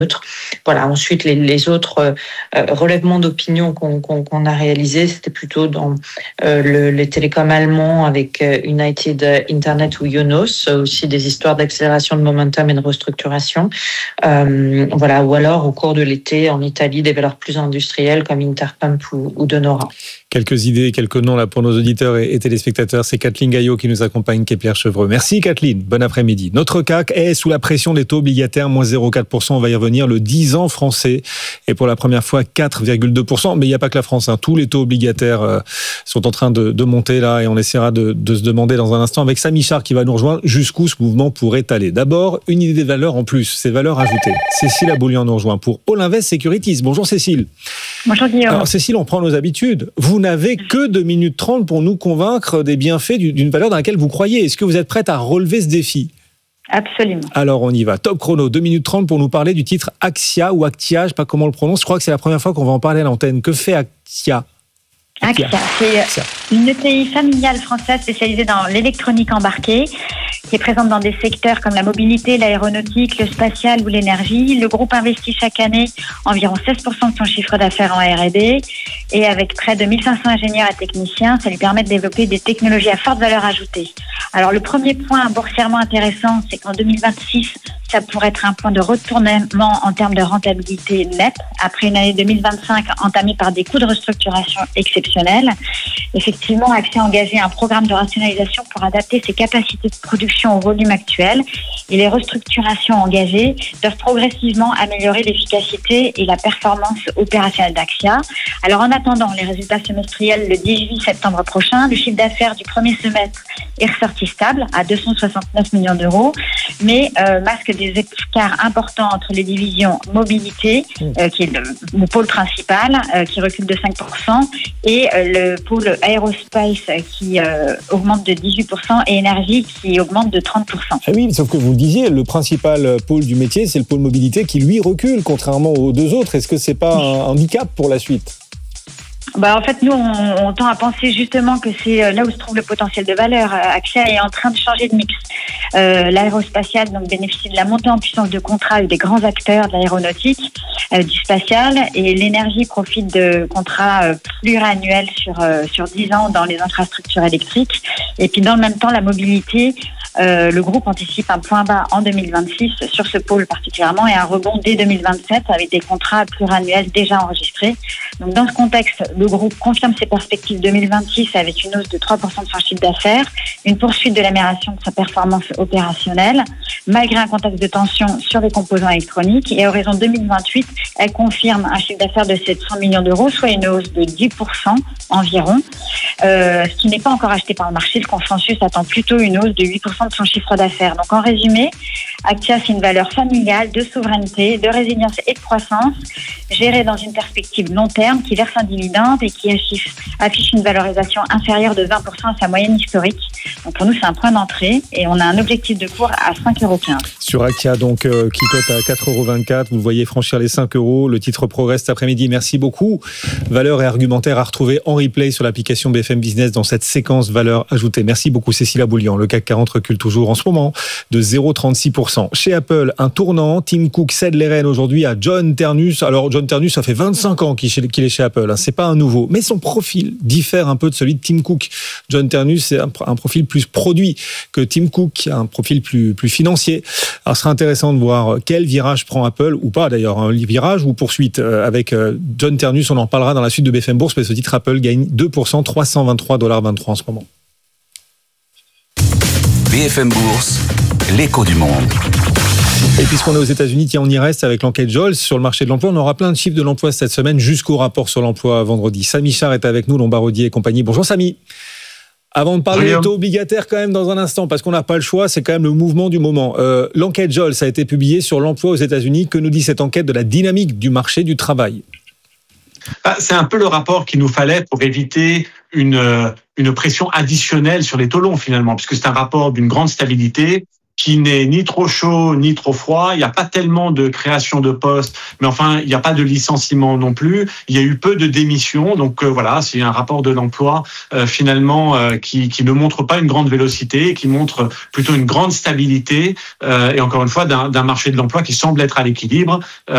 Voilà. Ensuite, les autres relèvements d'opinion qu'on a réalisés, c'était plutôt dans les télécoms allemands avec United Internet ou Yonos, aussi des histoires d'accélération de momentum et de restructuration. Voilà. Ou alors, au cours de l'été, en Italie, des valeurs plus industrielles comme Interpump ou Donora. Quelques idées, quelques noms là pour nos auditeurs et téléspectateurs. C'est Kathleen Gaillot qui nous accompagne, Kepler-Chevreux. Merci Kathleen, bon après-midi. Notre CAC est sous la pression des taux obligataires, moins 0,4%. On va y revenir. Le 10 ans français est pour la première fois 4,2%. Mais il n'y a pas que la France. Tous les taux obligataires sont en train de monter là et on essaiera de se demander dans un instant avec Samy Char qui va nous rejoindre jusqu'où ce mouvement pourrait aller. D'abord, une idée de valeur en plus, ces valeurs ajoutées. Cécile Aboulian nous rejoint pour All Invest Securities. Bonjour Cécile. Bonjour Guillaume. Alors Cécile, on prend nos habitudes. Vous n'avez que 2 minutes 30 pour nous convaincre des bienfaits d'une valeur dans laquelle vous croyez. Est-ce que vous êtes prête à relever ce défi ? Absolument. Alors on y va. Top chrono, 2 minutes 30 pour nous parler du titre Axia ou Actia, je ne sais pas comment on le prononce. Je crois que c'est la première fois qu'on va en parler à l'antenne. Que fait Axia ? Axia, c'est une ETI familiale française spécialisée dans l'électronique embarquée, qui est présente dans des secteurs comme la mobilité, l'aéronautique, le spatial ou l'énergie. Le groupe investit chaque année environ 16% de son chiffre d'affaires en R&D et avec près de 1500 ingénieurs et techniciens, ça lui permet de développer des technologies à forte valeur ajoutée. Alors le premier point boursièrement intéressant, c'est qu'en 2026, ça pourrait être un point de retournement en termes de rentabilité nette après une année 2025 entamée par des coûts de restructuration exceptionnels. Effectivement, Axia a engagé un programme de rationalisation pour adapter ses capacités de production au volume actuel et les restructurations engagées doivent progressivement améliorer l'efficacité et la performance opérationnelle d'Axia. Alors en attendant les résultats semestriels le 18 septembre prochain, le chiffre d'affaires du premier semestre est ressorti stable à 269 millions d'euros, mais masque des écarts importants entre les divisions mobilité, qui est le pôle principal, qui recule de 5%, et le pôle aérospace qui augmente de 18% et énergie qui augmente de 30%. Ah oui, sauf que vous le disiez, le principal pôle du métier, c'est le pôle mobilité qui lui recule, contrairement aux deux autres. Est-ce que c'est pas un handicap pour la suite ? En fait, nous, on tend à penser justement que c'est là où se trouve le potentiel de valeur. Axia est en train de changer de mix. L'aérospatial donc bénéficie de la montée en puissance de contrats avec des grands acteurs de l'aéronautique, du spatial, et l'énergie profite de contrats pluriannuels sur 10 ans dans les infrastructures électriques. Et puis dans le même temps, la mobilité, le groupe anticipe un point bas en 2026 sur ce pôle particulièrement et un rebond dès 2027 avec des contrats pluriannuels déjà enregistrés. Donc dans ce contexte, le groupe confirme ses perspectives 2026 avec une hausse de 3% de son chiffre d'affaires, une poursuite de l'amélioration de sa performance opérationnelle, malgré un contexte de tension sur les composants électroniques. Et à horizon 2028, elle confirme un chiffre d'affaires de 700 millions d'euros, soit une hausse de 10% environ, ce qui n'est pas encore acheté par le marché. Le consensus attend plutôt une hausse de 8% de son chiffre d'affaires. Donc en résumé, Axia, c'est une valeur familiale de souveraineté, de résilience et de croissance, gérée dans une perspective long terme, qui verse un dividende et qui affiche une valorisation inférieure de 20% à sa moyenne historique. Donc pour nous, c'est un point d'entrée et on a un objectif de cours à 5,15 €. Sur Axia, donc, qui cote à 4,24 €, vous le voyez franchir les 5 €. Le titre progresse cet après-midi. Merci beaucoup. Valeur et argumentaire à retrouver en replay sur l'application BFM Business dans cette séquence valeur ajoutée. Merci beaucoup Cécile Aboulian. Le CAC 40 recule toujours en ce moment de 0,36%. Chez Apple, un tournant. Tim Cook cède les rênes aujourd'hui à John Ternus. Alors John Ternus, ça fait 25 ans qu'il est chez Apple. C'est pas un nouveau. Mais son profil diffère un peu de celui de Tim Cook. John Ternus, c'est un profil plus produit que Tim Cook, qui a un profil plus financier. Alors ce sera intéressant de voir quel virage prend Apple, ou pas d'ailleurs, un virage ou poursuite avec John Ternus. On en parlera dans la suite de BFM Bourse, parce que ce titre Apple gagne 2%, 323,23 $ en ce moment. BFM Bourse, l'écho du monde. Et puisqu'on est aux États-Unis, tiens, on y reste avec l'enquête Jolles sur le marché de l'emploi. On aura plein de chiffres de l'emploi cette semaine jusqu'au rapport sur l'emploi vendredi. Samy Char est avec nous, Lombardier et compagnie. Bonjour Samy. Avant de parler des taux obligataires quand même dans un instant, parce qu'on n'a pas le choix, c'est quand même le mouvement du moment. L'enquête Jolles a été publiée sur l'emploi aux États-Unis. Que nous dit cette enquête de la dynamique du marché du travail ? C'est un peu le rapport qu'il nous fallait pour éviter une pression additionnelle sur les taux longs finalement, puisque c'est un rapport d'une grande stabilité qui n'est ni trop chaud ni trop froid. Il n'y a pas tellement de création de postes, mais enfin, il n'y a pas de licenciement non plus. Il y a eu peu de démissions. Donc voilà, c'est un rapport de l'emploi finalement qui ne montre pas une grande vélocité, qui montre plutôt une grande stabilité et encore une fois d'un marché de l'emploi qui semble être à l'équilibre.